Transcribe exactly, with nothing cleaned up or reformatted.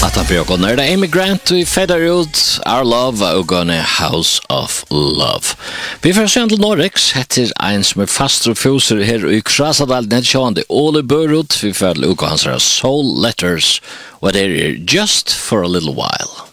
Atapjokon er det Amy Grant i Feather ut Our Love og gane House of Love. Vi får se til Norrex, heter en som er fast og fuser her i Krasadal, nedsjående Ole Børut, vi får til uka hans Soul Letters, og det er Just for a Little While.